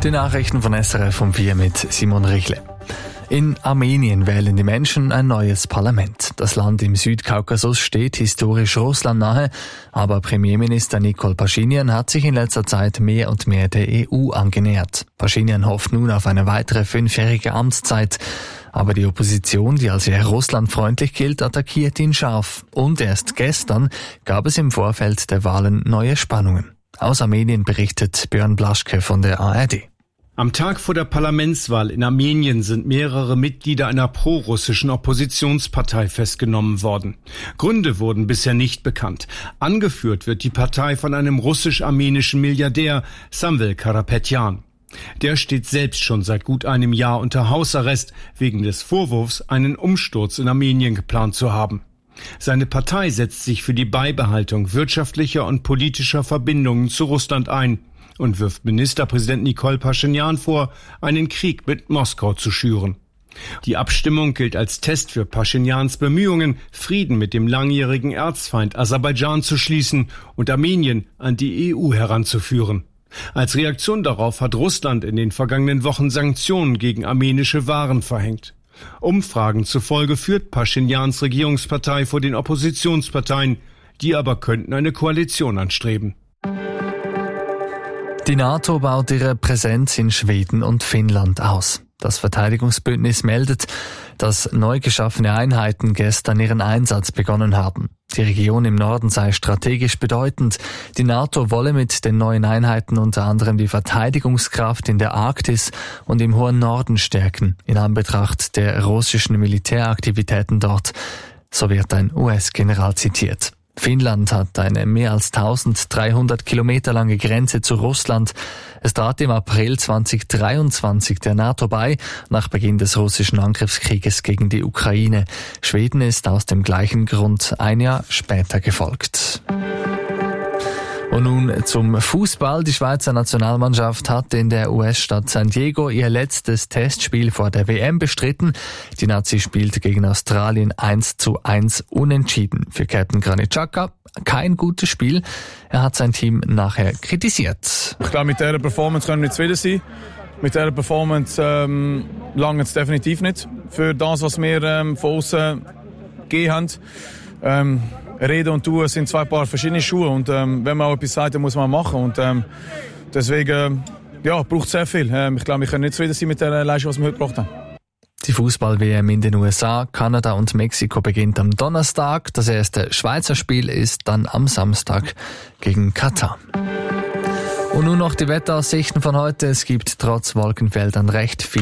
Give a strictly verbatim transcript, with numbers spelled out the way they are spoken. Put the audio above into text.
Die Nachrichten von S R F um vier mit Simon Richle. In Armenien wählen die Menschen ein neues Parlament. Das Land im Südkaukasus steht historisch Russland nahe, aber Premierminister Nikol Paschinjan hat sich in letzter Zeit mehr und mehr der E U angenähert. Paschinjan hofft nun auf eine weitere fünfjährige Amtszeit. Aber die Opposition, die als sehr russlandfreundlich gilt, attackiert ihn scharf. Und erst gestern gab es im Vorfeld der Wahlen neue Spannungen. Aus Armenien berichtet Björn Blaschke von der A R D. Am Tag vor der Parlamentswahl in Armenien sind mehrere Mitglieder einer prorussischen Oppositionspartei festgenommen worden. Gründe wurden bisher nicht bekannt. Angeführt wird die Partei von einem russisch-armenischen Milliardär, Samvel Karapetyan. Der steht selbst schon seit gut einem Jahr unter Hausarrest wegen des Vorwurfs, einen Umsturz in Armenien geplant zu haben. Seine Partei setzt sich für die Beibehaltung wirtschaftlicher und politischer Verbindungen zu Russland ein und wirft Ministerpräsident Nikol Paschinjan vor, einen Krieg mit Moskau zu schüren. Die Abstimmung gilt als Test für Paschinjans Bemühungen, Frieden mit dem langjährigen Erzfeind Aserbaidschan zu schließen und Armenien an die E U heranzuführen. Als Reaktion darauf hat Russland in den vergangenen Wochen Sanktionen gegen armenische Waren verhängt. Umfragen zufolge führt Paschinjans Regierungspartei vor den Oppositionsparteien, die aber könnten eine Koalition anstreben. Die NATO baut ihre Präsenz in Schweden und Finnland aus. Das Verteidigungsbündnis meldet, dass neu geschaffene Einheiten gestern ihren Einsatz begonnen haben. Die Region im Norden sei strategisch bedeutend. Die NATO wolle mit den neuen Einheiten unter anderem die Verteidigungskraft in der Arktis und im hohen Norden stärken, in Anbetracht der russischen Militäraktivitäten dort. So wird ein U S-General zitiert. Finnland hat eine mehr als dreizehnhundert Kilometer lange Grenze zu Russland. Es trat im April zweitausenddreiundzwanzig der NATO bei, nach Beginn des russischen Angriffskrieges gegen die Ukraine. Schweden ist aus dem gleichen Grund ein Jahr später gefolgt. Und nun zum Fußball. Die Schweizer Nationalmannschaft hat in der U S-Stadt San Diego ihr letztes Testspiel vor der W M bestritten. Die Nazi spielte gegen Australien eins zu eins unentschieden. Für Captain Granit Xhaka kein gutes Spiel. Er hat sein Team nachher kritisiert. Ich glaube, mit dieser Performance können wir nicht zufrieden sein. Mit dieser Performance ähm, lange es definitiv nicht für das, was wir ähm, von außen gegeben haben. Ähm, Reden und Tun sind zwei Paar verschiedene Schuhe und ähm, wenn man auch etwas sagt, dann muss man machen und ähm, deswegen ja, braucht es sehr viel. Ähm, ich glaube, wir können nicht zufrieden sein mit der Leistung, was wir heute gebracht haben. Die Fußball-W M in den U S A, Kanada und Mexiko beginnt am Donnerstag. Das erste Schweizer Spiel ist dann am Samstag gegen Katar. Und nun noch die Wetteraussichten von heute. Es gibt trotz Wolkenfeldern recht viel